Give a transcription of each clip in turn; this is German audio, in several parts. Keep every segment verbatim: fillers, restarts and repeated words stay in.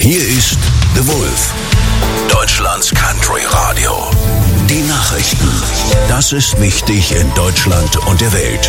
Hier ist The Wolf, Deutschlands Country Radio. Die Nachrichten. Das ist wichtig in Deutschland und der Welt.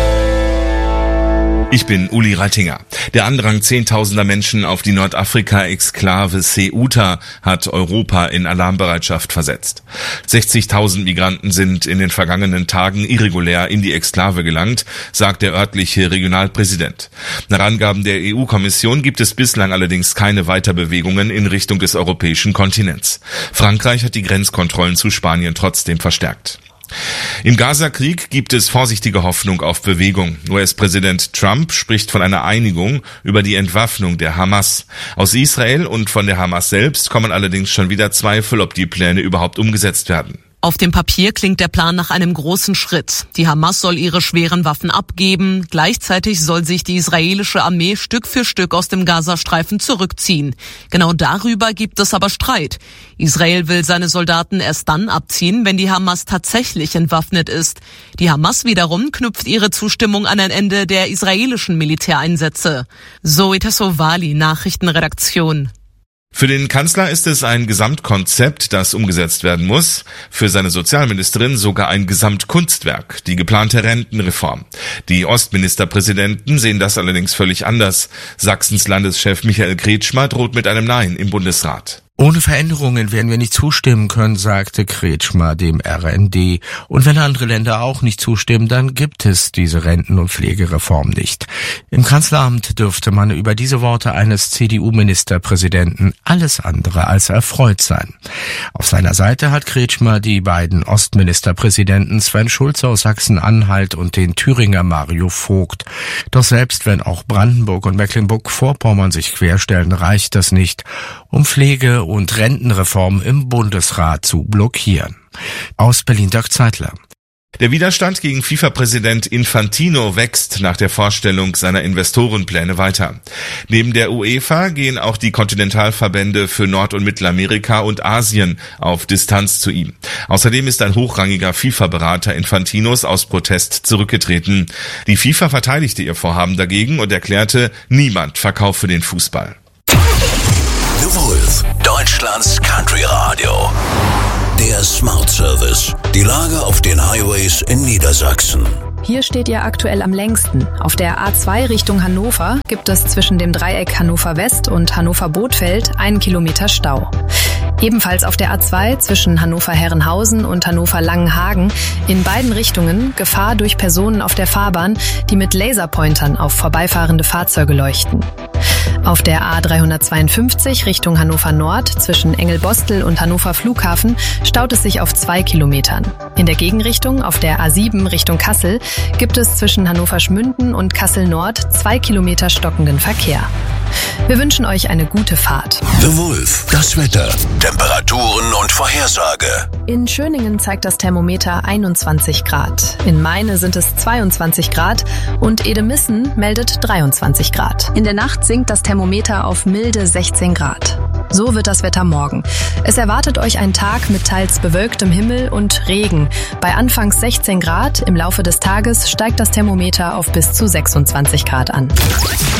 Ich bin Uli Reitinger. Der Andrang zehntausender Menschen auf die Nordafrika-Exklave Ceuta hat Europa in Alarmbereitschaft versetzt. sechzigtausend Migranten sind in den vergangenen Tagen irregulär in die Exklave gelangt, sagt der örtliche Regionalpräsident. Nach Angaben der E U-Kommission gibt es bislang allerdings keine Weiterbewegungen in Richtung des europäischen Kontinents. Frankreich hat die Grenzkontrollen zu Spanien trotzdem verstärkt. Im Gaza-Krieg gibt es vorsichtige Hoffnung auf Bewegung. U S-Präsident Trump spricht von einer Einigung über die Entwaffnung der Hamas. Aus Israel und von der Hamas selbst kommen allerdings schon wieder Zweifel, ob die Pläne überhaupt umgesetzt werden. Auf dem Papier klingt der Plan nach einem großen Schritt. Die Hamas soll ihre schweren Waffen abgeben. Gleichzeitig soll sich die israelische Armee Stück für Stück aus dem Gazastreifen zurückziehen. Genau darüber gibt es aber Streit. Israel will seine Soldaten erst dann abziehen, wenn die Hamas tatsächlich entwaffnet ist. Die Hamas wiederum knüpft ihre Zustimmung an ein Ende der israelischen Militäreinsätze. Zoe Tassovali, Nachrichtenredaktion. Für den Kanzler ist es ein Gesamtkonzept, das umgesetzt werden muss. Für seine Sozialministerin sogar ein Gesamtkunstwerk, die geplante Rentenreform. Die Ostministerpräsidenten sehen das allerdings völlig anders. Sachsens Landeschef Michael Kretschmer droht mit einem Nein im Bundesrat. Ohne Veränderungen werden wir nicht zustimmen können, sagte Kretschmer dem R N D. Und wenn andere Länder auch nicht zustimmen, dann gibt es diese Renten- und Pflegereform nicht. Im Kanzleramt dürfte man über diese Worte eines C D U-Ministerpräsidenten alles andere als erfreut sein. Auf seiner Seite hat Kretschmer die beiden Ostministerpräsidenten Sven Schulze aus Sachsen-Anhalt und den Thüringer Mario Vogt. Doch selbst wenn auch Brandenburg und Mecklenburg-Vorpommern sich querstellen, reicht das nicht, um Pflege- und Rentenreform im Bundesrat zu blockieren. Aus Berlin Dirk Zeitler. Der Widerstand gegen FIFA-Präsident Infantino wächst nach der Vorstellung seiner Investorenpläne weiter. Neben der UEFA gehen auch die Kontinentalverbände für Nord- und Mittelamerika und Asien auf Distanz zu ihm. Außerdem ist ein hochrangiger FIFA-Berater Infantinos aus Protest zurückgetreten. Die FIFA verteidigte ihr Vorhaben dagegen und erklärte, niemand verkaufe den Fußball. The Wolf, Deutschlands Country Radio. Der Smart Service. Die Lage auf den Highways in Niedersachsen. Hier steht ihr aktuell am längsten. Auf der A zwei Richtung Hannover gibt es zwischen dem Dreieck Hannover West und Hannover Bothfeld einen Kilometer Stau. Ebenfalls auf der A zwei zwischen Hannover Herrenhausen und Hannover Langenhagen in beiden Richtungen Gefahr durch Personen auf der Fahrbahn, die mit Laserpointern auf vorbeifahrende Fahrzeuge leuchten. Auf der A dreihundertzweiundfünfzig Richtung Hannover Nord zwischen Engelbostel und Hannover Flughafen staut es sich auf zwei Kilometern. In der Gegenrichtung auf der A sieben Richtung Kassel gibt es zwischen Hannover Schmünden und Kassel Nord zwei Kilometer stockenden Verkehr. Wir wünschen euch eine gute Fahrt. The Wolf, das Wetter, Temperaturen und Vorhersage. In Schöningen zeigt das Thermometer einundzwanzig Grad. In Meine sind es zweiundzwanzig Grad und Edemissen meldet dreiundzwanzig Grad. In der Nacht sinkt das Thermometer auf milde sechzehn Grad. So wird das Wetter morgen. Es erwartet euch ein Tag mit teils bewölktem Himmel und Regen. Bei anfangs sechzehn Grad, im Laufe des Tages steigt das Thermometer auf bis zu sechsundzwanzig Grad an.